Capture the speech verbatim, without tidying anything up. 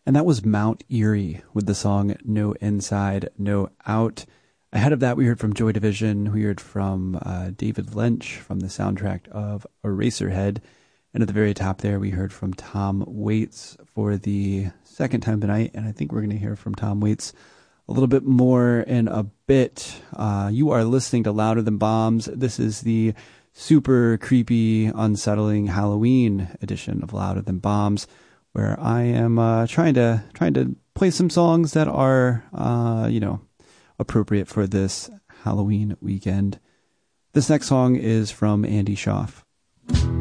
And that was Mount Erie with the song No Inside, No Out. Ahead of that, we heard from Joy Division. We heard from uh, David Lynch from the soundtrack of Eraserhead. And at the very top there, we heard from Tom Waits for the second time tonight. And I think we're going to hear from Tom Waits a little bit more in a bit. Uh, you are listening to Louder Than Bombs. This is the super creepy, unsettling Halloween edition of Louder Than Bombs, where I am uh, trying to trying to play some songs that are, uh, you know, appropriate for this Halloween weekend. This next song is from Andy Schaaf.